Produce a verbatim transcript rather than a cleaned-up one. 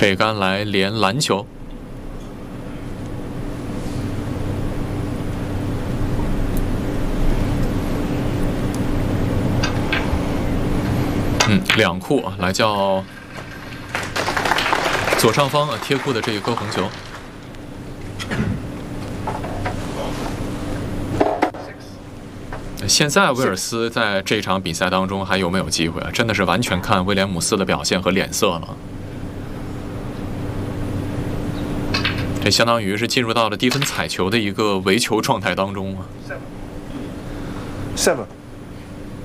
这杆来连篮球。嗯，两库啊，来叫左上方啊贴库的这一颗红球。现在威尔斯在这场比赛当中还有没有机会啊？真的是完全看威廉姆斯的表现和脸色了。这相当于是进入到了低分彩球的一个围球状态当中啊。 Seven.